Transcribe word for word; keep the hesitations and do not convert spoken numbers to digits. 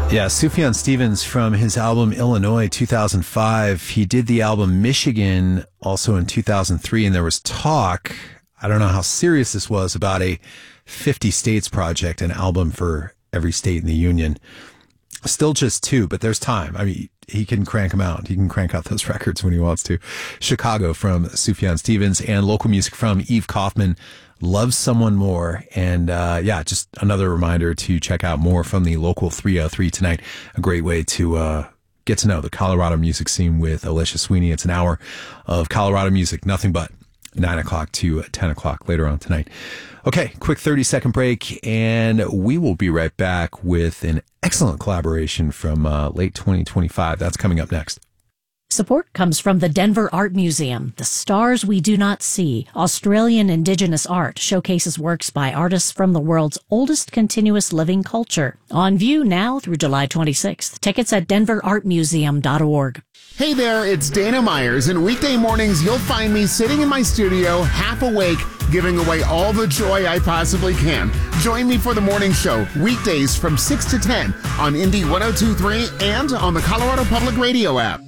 Yeah, Sufjan Stevens from his album Illinois two thousand five. He did the album Michigan also in two thousand three, and there was talk, I don't know how serious this was, about a fifty states project, an album for every state in the union. Still just two, but there's time. I mean, he can crank them out. He can crank out those records when he wants to. Chicago from Sufjan Stevens, and local music from Eve Kaufman, Love Someone More. And uh, yeah, just another reminder to check out more from the local three oh three tonight. A great way to uh, get to know the Colorado music scene with Alicia Sweeney. It's an hour of Colorado music, nothing but nine o'clock to ten o'clock later on tonight. Okay, quick thirty second break, and we will be right back with an excellent collaboration from uh, late twenty twenty-five. That's coming up next. Support comes from the Denver Art Museum. The Stars We Do Not See, Australian Indigenous art, showcases works by artists from the world's oldest continuous living culture. On view now through July twenty-sixth. Tickets at denver art museum dot org. Hey there, it's Dana Myers, and weekday mornings you'll find me sitting in my studio, half awake, giving away all the joy I possibly can. Join me for the morning show, weekdays from six to ten on Indy one oh two point three and on the Colorado Public Radio app.